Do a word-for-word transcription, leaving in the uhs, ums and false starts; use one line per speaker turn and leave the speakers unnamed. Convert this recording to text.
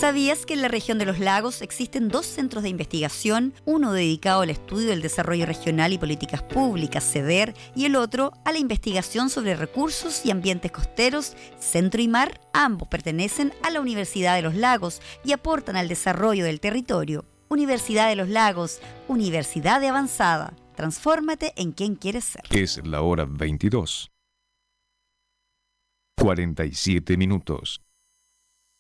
¿Sabías que en la región de los lagos existen dos centros de investigación, uno dedicado al estudio del desarrollo regional y políticas públicas, CEDER, y el otro a la investigación sobre recursos y ambientes costeros, Centro y Mar? Ambos pertenecen a la Universidad de los Lagos y aportan al desarrollo del territorio. Universidad de los Lagos, Universidad de Avanzada. Transfórmate en quien quieres ser.
Es la hora veintidós. cuarenta y siete minutos.